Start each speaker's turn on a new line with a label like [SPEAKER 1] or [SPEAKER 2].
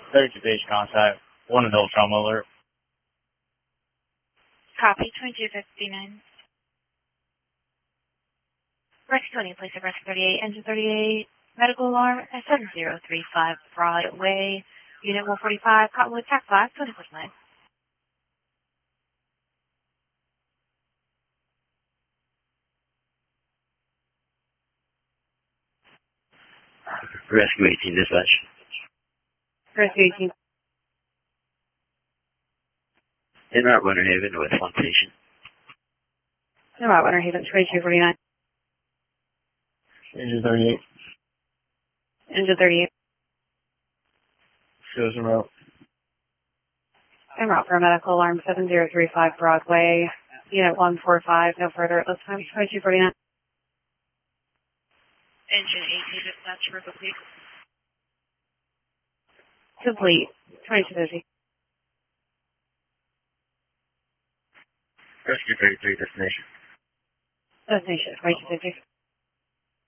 [SPEAKER 1] 32 page contact. 1 adult trauma alert.
[SPEAKER 2] Copy, 2259. Rescue 20, place of rescue 38, engine 38, medical alarm at 7035 Broadway, unit 145, Cottonwood, Tac 5, 2049.
[SPEAKER 3] Rescue 18 dispatch.
[SPEAKER 2] Rescue 18.
[SPEAKER 3] En route Winter Haven to West Lawn Station.
[SPEAKER 2] En route Winter Haven, 2249.
[SPEAKER 1] Engine 38.
[SPEAKER 2] Engine 38.
[SPEAKER 1] Shows en route.
[SPEAKER 2] En route for a medical alarm, 7035 Broadway, unit 145, no further at this time, 2249.
[SPEAKER 4] Engine 18 dispatch for complete.
[SPEAKER 2] Complete, 2250.
[SPEAKER 3] Rescue 33 destination.
[SPEAKER 2] Destination, 2250.